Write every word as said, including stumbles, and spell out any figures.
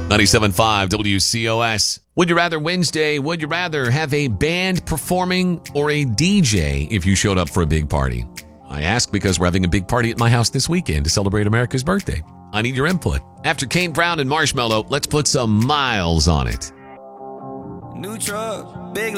ninety-seven point five W C O S. Would you rather Wednesday? Would you rather have a band performing or a D J if you showed up for a big party? I ask because we're having a big party at my house this weekend to celebrate America's birthday. I need your input. After Kane Brown and Marshmello, let's put some miles on it. New truck, big